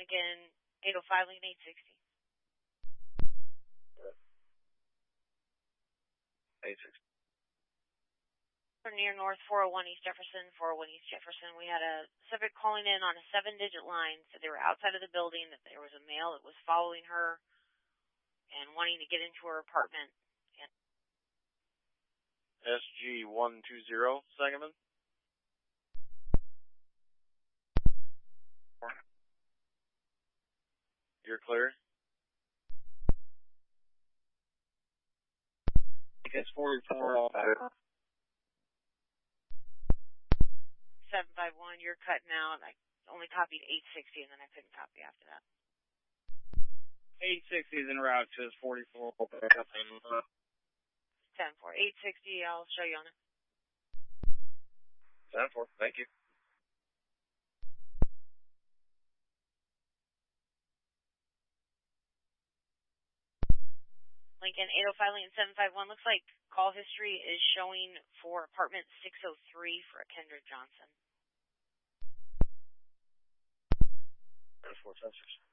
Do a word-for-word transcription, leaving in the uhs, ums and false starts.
Lincoln eight oh five, Lincoln eight sixty. eight sixty. Near North four oh one East Jefferson, four oh one East Jefferson. We had a subject calling in on a seven-digit line, said they were outside of the building, that there was a male that was following her and wanting to get into her apartment. S G one two zero, Sangamon. You're clear. It's forty-four. seven five one, you're cutting out. I only copied eight sixty, and then I couldn't copy after that. eight sixty is en route to forty-four. ten four. eight sixty, I'll show you on it. ten four, thank you. Lincoln eight oh five, Lincoln seven five one. Looks like call history is showing for apartment six oh three for a Kendra Johnson. ten four sensors.